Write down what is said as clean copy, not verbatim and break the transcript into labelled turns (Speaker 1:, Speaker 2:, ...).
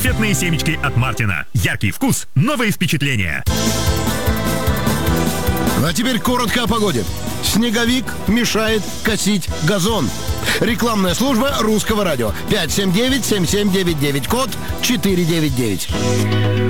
Speaker 1: Конфетные семечки от Мартина. Яркий вкус, новые впечатления.
Speaker 2: А теперь коротко о погоде. Снеговик мешает косить газон. Рекламная служба Русского радио. 579-7799, код 499.